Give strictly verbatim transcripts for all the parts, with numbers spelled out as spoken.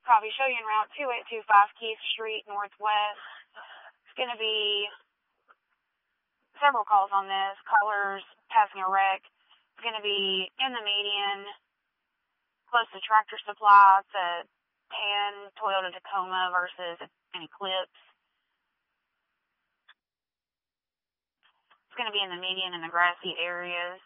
Copy. Show you en route two eight two five Keith Street, Northwest. It's going to be several calls on this. Callers passing a wreck. It's going to be in the median, close to Tractor Supply. It's a tan Toyota Tacoma versus an Eclipse. It's going to be in the median in the grassy areas.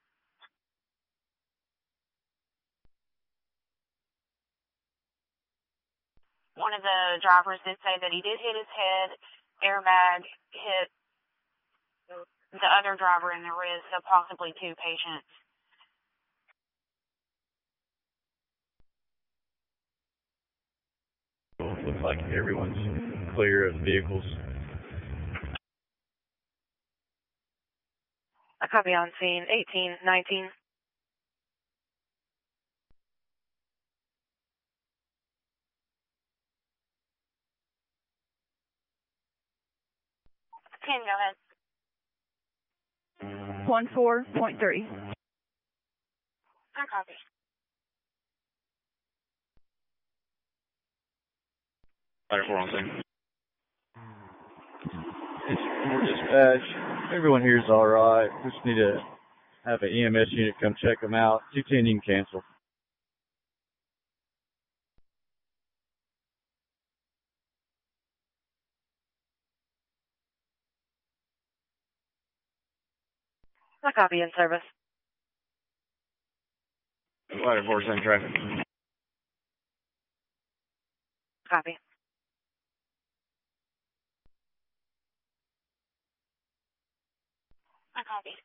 One of the drivers did say that he did hit his head, airbag hit the other driver in the wrist, so possibly two patients. Looks like everyone's clear of vehicles. I copy on scene, eighteen nineteen. ten, go ahead. one four point three. I copy. Fire four on scene. It's more dispatch. Everyone here is all right. We just need to have an E M S unit come check them out. two ten, you can cancel. I copy in service. Fire four, same traffic. Copy. I copy.